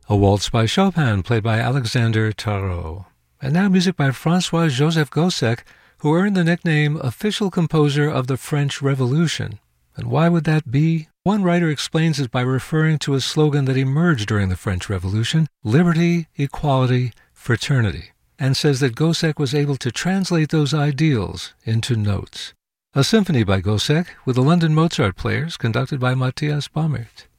A waltz by Chopin, played by Alexander Tarot. And now music by François-Joseph Gossec, who earned the nickname Official Composer of the French Revolution. And why would that be? One writer explains it by referring to a slogan that emerged during the French Revolution, liberty, equality, fraternity, and says that Gossec was able to translate those ideals into notes. A symphony by Gossec with the London Mozart Players, conducted by Matthias Baumert.